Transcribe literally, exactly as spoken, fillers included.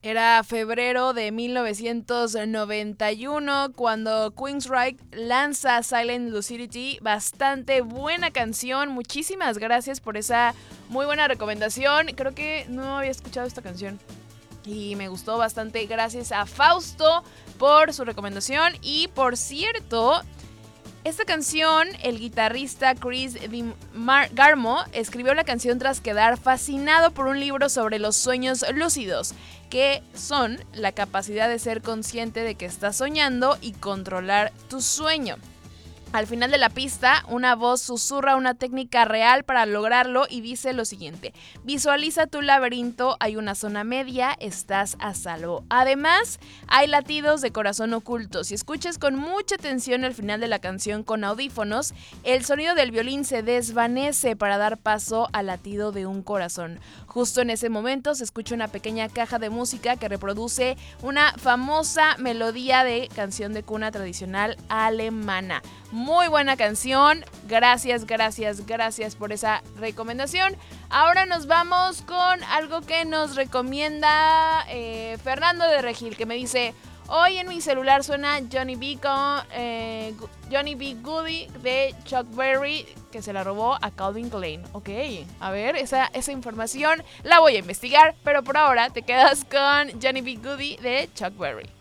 Era febrero de mil novecientos noventa y uno cuando Queensryche lanza Silent Lucidity, bastante buena canción. Muchísimas gracias por esa muy buena recomendación. Creo que no había escuchado esta canción y me gustó bastante. Gracias a Fausto por su recomendación. Y por cierto, esta canción, el guitarrista Chris Garmo escribió la canción tras quedar fascinado por un libro sobre los sueños lúcidos, que son la capacidad de ser consciente de que estás soñando y controlar tu sueño. Al final de la pista, una voz susurra una técnica real para lograrlo y dice lo siguiente: visualiza tu laberinto, hay una zona media, estás a salvo. Además, hay latidos de corazón ocultos. Si escuchas con mucha atención el final de la canción con audífonos, el sonido del violín se desvanece para dar paso al latido de un corazón. Justo en ese momento se escucha una pequeña caja de música que reproduce una famosa melodía de canción de cuna tradicional alemana. Muy buena canción, gracias, gracias, gracias por esa recomendación. Ahora nos vamos con algo que nos recomienda eh, Fernando de Regil, que me dice: hoy en mi celular suena Johnny B. con eh, Johnny B. Goody de Chuck Berry, que se la robó a Calvin Klein. Ok, a ver, esa, esa información la voy a investigar, pero por ahora te quedas con Johnny B. Goody de Chuck Berry.